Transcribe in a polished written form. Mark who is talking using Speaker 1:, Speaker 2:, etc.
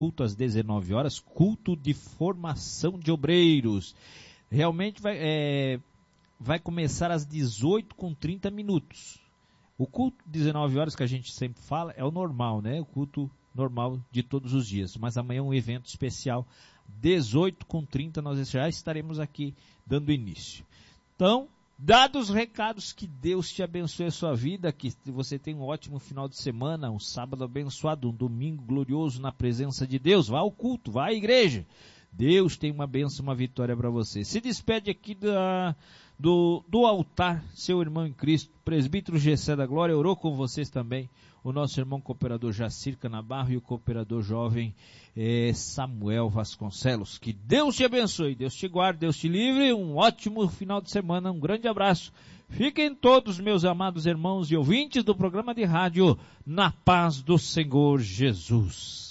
Speaker 1: culto às 19 horas, culto de formação de obreiros. Realmente vai começar às 18h30. O culto 19 horas que a gente sempre fala é o normal, né? O culto normal de todos os dias. Mas amanhã é um evento especial, 18h30, nós já estaremos aqui dando início. Então, dados os recados, que Deus te abençoe a sua vida, que você tenha um ótimo final de semana, um sábado abençoado, um domingo glorioso na presença de Deus. Vá ao culto, vá à igreja. Deus tem uma bênção, uma vitória para você. Se despede aqui do altar, seu irmão em Cristo, presbítero Gessé da Glória, orou com vocês também, o nosso irmão cooperador Jacir Canabarro e o cooperador jovem Samuel Vasconcelos. Que Deus te abençoe, Deus te guarde, Deus te livre, um ótimo final de semana, um grande abraço. Fiquem todos, meus amados irmãos e ouvintes do programa de rádio, na paz do Senhor Jesus.